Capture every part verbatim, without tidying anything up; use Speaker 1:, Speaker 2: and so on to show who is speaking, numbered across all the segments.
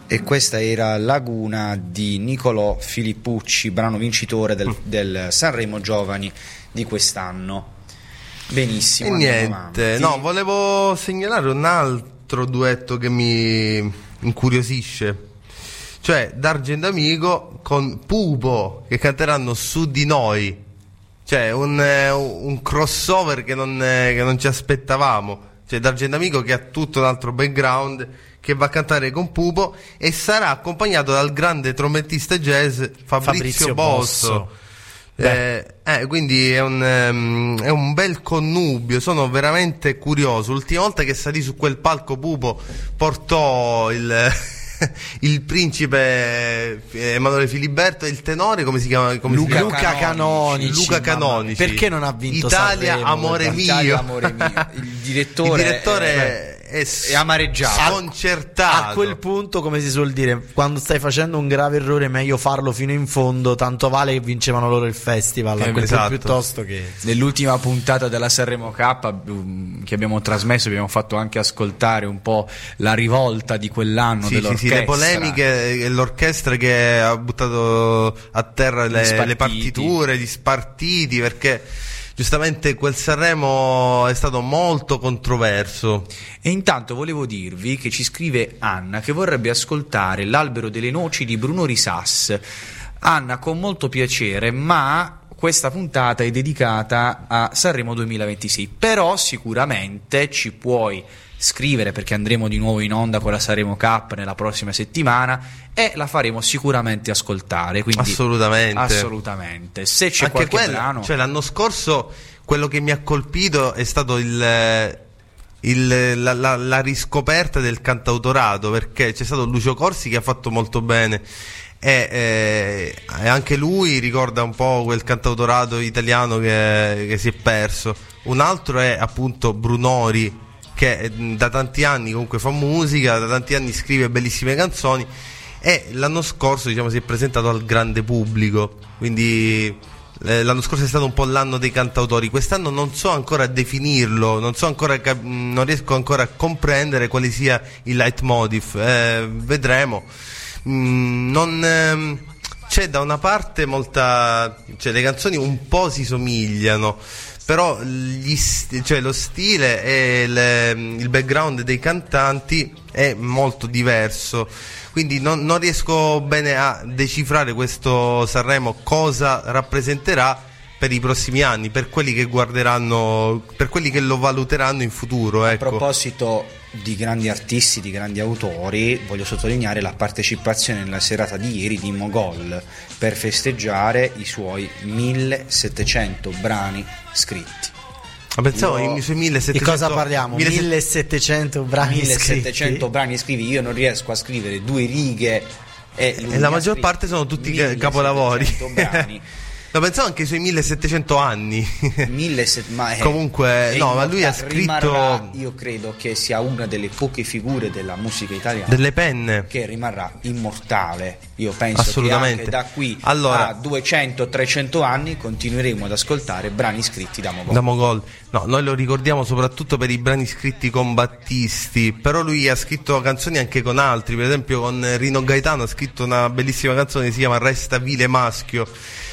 Speaker 1: E questa era Laguna di Nicolò Filippucci, brano vincitore del, del Sanremo Giovani di quest'anno. Benissimo.
Speaker 2: E niente, no, volevo segnalare un altro duetto che mi incuriosisce, cioè D'Argento Amico con Pupo, che canteranno Su di noi, cioè un, un crossover che non, che non ci aspettavamo, cioè D'Argento Amico che ha tutto un altro background, che va a cantare con Pupo e sarà accompagnato dal grande trombettista jazz Fabrizio, Fabrizio Bosso, Bosso. Eh, eh, quindi è un, um, è un bel connubio. Sono veramente curioso. L'ultima volta che salì su quel palco Pupo portò il il principe Emanuele Filiberto e il tenore, come si chiama? Come
Speaker 3: Luca,
Speaker 2: si chiama?
Speaker 3: Luca Canonici.
Speaker 2: Luca Canonici.
Speaker 3: Perché non ha vinto
Speaker 2: Italia,
Speaker 3: Sanremo?
Speaker 2: Amore mio.
Speaker 1: Italia, amore mio. Il direttore,
Speaker 2: il direttore
Speaker 1: è,
Speaker 2: è,
Speaker 1: è amareggiato,
Speaker 2: sconcertato.
Speaker 3: A quel punto, come si suol dire, quando stai facendo un grave errore è meglio farlo fino in fondo, tanto vale che vincevano loro il festival, a quel
Speaker 2: esatto.
Speaker 3: punto, piuttosto che
Speaker 1: nell'ultima puntata della Sanremo K che abbiamo trasmesso abbiamo fatto anche ascoltare un po' la rivolta di quell'anno,
Speaker 2: sì,
Speaker 1: dell'orchestra.
Speaker 2: Sì, sì, le polemiche e l'orchestra che ha buttato a terra le, le partiture, gli spartiti, perché giustamente quel Sanremo è stato molto controverso.
Speaker 1: E intanto volevo dirvi che ci scrive Anna che vorrebbe ascoltare L'albero delle noci di Bruno Risas. Anna, con molto piacere, ma questa puntata è dedicata a Sanremo duemilaventisei, però sicuramente ci puoi scrivere, perché andremo di nuovo in onda con la Sanremo Cup nella prossima settimana e la faremo sicuramente ascoltare, quindi
Speaker 2: assolutamente
Speaker 1: assolutamente se c'è
Speaker 2: anche
Speaker 1: qualche
Speaker 2: quello,
Speaker 1: brano,
Speaker 2: cioè l'anno scorso quello che mi ha colpito è stato il, il la, la, la riscoperta del cantautorato, perché c'è stato Lucio Corsi che ha fatto molto bene e, eh, e anche lui ricorda un po' quel cantautorato italiano che, che si è perso. Un altro è appunto Brunori, che da tanti anni comunque fa musica, da tanti anni scrive bellissime canzoni e l'anno scorso, diciamo, si è presentato al grande pubblico, quindi eh, l'anno scorso è stato un po' l'anno dei cantautori. Quest'anno non so ancora definirlo, non so ancora cap- non riesco ancora a comprendere quale sia il leitmotiv, eh, vedremo. Mm, non ehm, c'è da una parte molta, cioè le canzoni un po' si somigliano, però gli st- cioè lo stile e le, il background dei cantanti è molto diverso, quindi non, non riesco bene a decifrare questo Sanremo cosa rappresenterà per i prossimi anni, per quelli che guarderanno, per quelli che lo valuteranno in futuro, ecco.
Speaker 1: A proposito di grandi artisti, di grandi autori, voglio sottolineare la partecipazione nella serata di ieri di Mogol per festeggiare i suoi millesettecento brani scritti.
Speaker 2: Ma pensavo
Speaker 1: Io...
Speaker 2: i suoi millesettecento.
Speaker 3: Di cosa parliamo? millesettecento brani
Speaker 1: millesettecento
Speaker 3: scritti?
Speaker 1: brani scritti. Io non riesco a scrivere due righe e,
Speaker 2: e la maggior parte sono tutti capolavori.
Speaker 1: Brani.
Speaker 2: Lo pensavo anche ai suoi millesettecento anni.
Speaker 1: Millet- ma è,
Speaker 2: Comunque,
Speaker 1: è
Speaker 2: no, ma lui ha scritto.
Speaker 1: Rimarrà, io credo che sia una delle poche figure della musica italiana
Speaker 2: delle penne
Speaker 1: che rimarrà immortale. Io penso
Speaker 2: assolutamente.
Speaker 1: che anche da qui
Speaker 2: allora,
Speaker 1: a duecento trecento anni continueremo ad ascoltare brani scritti da Mogol.
Speaker 2: Da Mogol. No, noi lo ricordiamo soprattutto per i brani scritti con Battisti, però lui ha scritto canzoni anche con altri, per esempio con Rino Gaetano ha scritto una bellissima canzone che si chiama Resta vile maschio.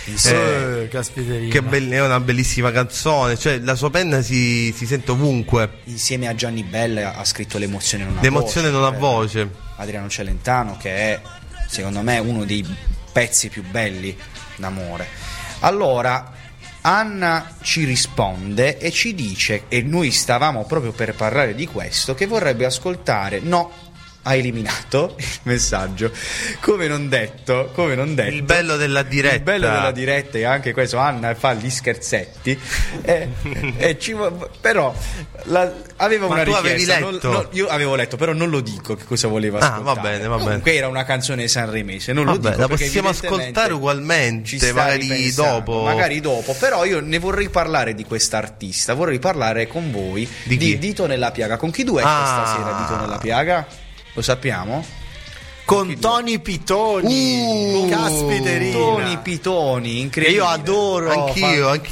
Speaker 3: Eh,
Speaker 2: che be- è una bellissima canzone, cioè la sua penna si, si sente ovunque.
Speaker 1: Insieme a Gianni Bella ha scritto L'emozione non ha
Speaker 2: L'emozione
Speaker 1: voce,
Speaker 2: non ha voce.
Speaker 1: Adriano Celentano, che è secondo me uno dei pezzi più belli d'amore. Allora Anna ci risponde e ci dice, e noi stavamo proprio per parlare di questo, che vorrebbe ascoltare No, ha eliminato il messaggio, come non detto, come non detto.
Speaker 2: Il bello della diretta.
Speaker 1: Il bello della diretta è anche questo. Anna fa gli scherzetti e, e ci, però la, aveva
Speaker 2: Ma
Speaker 1: una
Speaker 2: tu
Speaker 1: richiesta.
Speaker 2: avevi letto?
Speaker 1: Non, non, io avevo letto, però non lo dico che cosa voleva ascoltare.
Speaker 2: Ah, va bene, va bene.
Speaker 1: Comunque era una canzone sanremese, non
Speaker 2: Vabbè,
Speaker 1: lo dico.
Speaker 2: la
Speaker 1: perché
Speaker 2: possiamo ascoltare ugualmente,
Speaker 1: ci sta
Speaker 2: magari
Speaker 1: ripensando,
Speaker 2: dopo.
Speaker 1: Magari dopo, però io ne vorrei parlare di quest'artista, vorrei parlare con voi
Speaker 2: di,
Speaker 1: di Dito nella piaga. Con chi duetta
Speaker 2: ah.
Speaker 1: stasera Dito nella piaga? Lo sappiamo?
Speaker 3: Con Tony Pitoni.
Speaker 2: Uh,
Speaker 3: Caspiterina.
Speaker 1: Tony Pitoni, incredibile.
Speaker 3: Io adoro.
Speaker 2: Anch'io, anch'io.